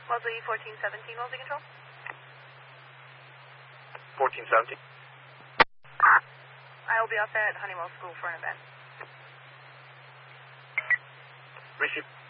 Wellesley 1417, Wellesley Control. 1417. I will be out there at Honeywell School for an event. Receive.